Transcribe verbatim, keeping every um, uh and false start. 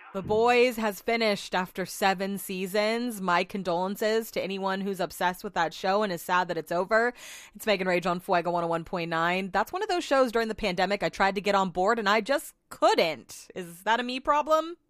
The Boys has finished after seven seasons. My condolences to anyone who's obsessed with that show and is sad that it's over. It's Megan Rage on Fuego one oh one point nine. That's one of those shows during the pandemic I tried to get on board and I just couldn't. Is that a me problem?